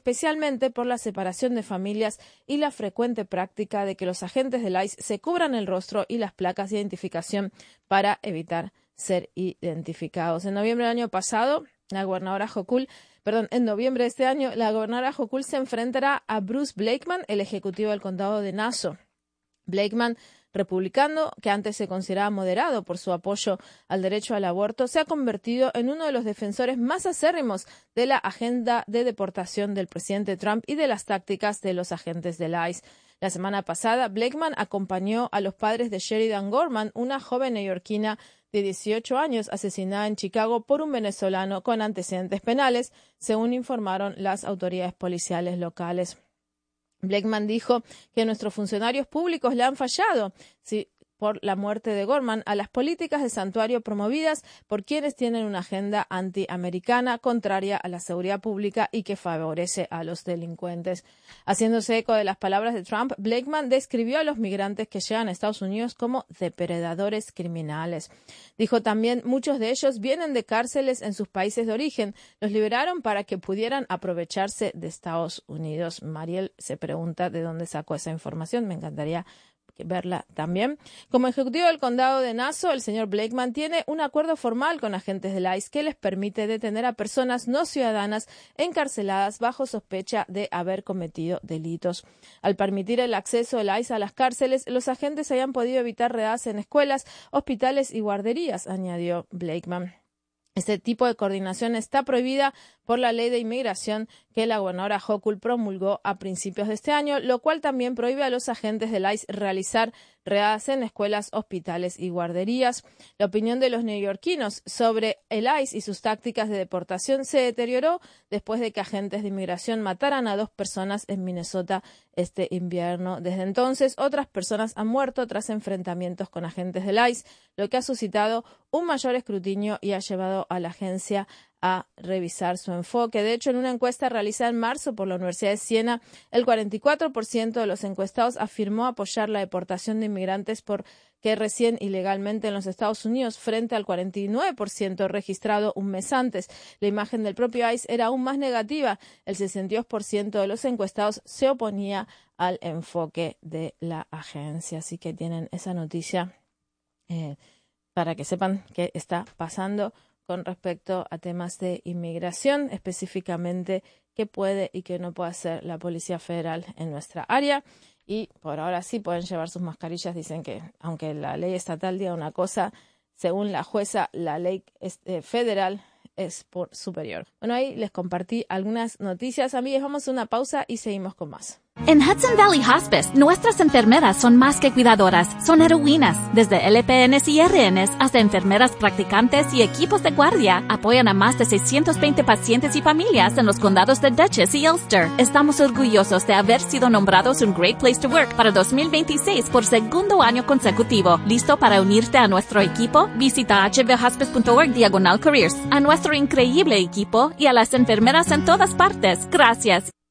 especialmente por la separación de familias y la frecuente práctica de que los agentes del ICE se cubran el rostro y las placas de identificación para evitar ser identificados. En noviembre del año pasado, en noviembre de este año, la gobernadora Hochul se enfrentará a Bruce Blakeman, el ejecutivo del condado de Nassau. Blakeman, republicano, que antes se consideraba moderado por su apoyo al derecho al aborto, se ha convertido en uno de los defensores más acérrimos de la agenda de deportación del presidente Trump y de las tácticas de los agentes del ICE. La semana pasada, Blakeman acompañó a los padres de Sheridan Gorman, una joven neoyorquina de 18 años asesinada en Chicago por un venezolano con antecedentes penales, según informaron las autoridades policiales locales. Blakeman dijo que nuestros funcionarios públicos le han fallado por la muerte de Gorman a las políticas de santuario promovidas por quienes tienen una agenda antiamericana contraria a la seguridad pública y que favorece a los delincuentes. Haciéndose eco de las palabras de Trump, Blakeman describió a los migrantes que llegan a Estados Unidos como depredadores criminales. Dijo también, muchos de ellos vienen de cárceles en sus países de origen. Los liberaron para que pudieran aprovecharse de Estados Unidos. Mariel se pregunta de dónde sacó esa información. Me encantaría verla también. Como ejecutivo del condado de Nassau, el señor Blakeman tiene un acuerdo formal con agentes del ICE que les permite detener a personas no ciudadanas encarceladas bajo sospecha de haber cometido delitos. Al permitir el acceso del ICE a las cárceles, los agentes hayan podido evitar redadas en escuelas, hospitales y guarderías, añadió Blakeman. Este tipo de coordinación está prohibida por la ley de inmigración que la gobernadora Hochul promulgó a principios de este año, lo cual también prohíbe a los agentes del ICE realizar redadas en escuelas, hospitales y guarderías. La opinión de los neoyorquinos sobre el ICE y sus tácticas de deportación se deterioró después de que agentes de inmigración mataran a 2 personas en Minnesota este invierno. Desde entonces, otras personas han muerto tras enfrentamientos con agentes del ICE, lo que ha suscitado un mayor escrutinio y ha llevado a la agencia a revisar su enfoque. De hecho, en una encuesta realizada en marzo por la Universidad de Siena, el 44% de los encuestados afirmó apoyar la deportación de inmigrantes que residen ilegalmente en los Estados Unidos, frente al 49% registrado un mes antes. La imagen del propio ICE era aún más negativa. El 62% de los encuestados se oponía al enfoque de la agencia. Así que tienen esa noticia para que sepan qué está pasando con respecto a temas de inmigración, específicamente qué puede y qué no puede hacer la Policía Federal en nuestra área. Y por ahora sí pueden llevar sus mascarillas. Dicen que aunque la ley estatal diga una cosa, según la jueza, la ley federal es por superior. Bueno, ahí les compartí algunas noticias. Amigos, vamos a una pausa y seguimos con más. En Hudson Valley Hospice, nuestras enfermeras son más que cuidadoras, son heroínas. Desde LPNs y RNs hasta enfermeras practicantes y equipos de guardia, apoyan a más de 620 pacientes y familias en los condados de Dutchess y Ulster. Estamos orgullosos de haber sido nombrados un Great Place to Work para 2026 por segundo año consecutivo. ¿Listo para unirte a nuestro equipo? Visita hvhospice.org/careers. A nuestro increíble equipo y a las enfermeras en todas partes, gracias.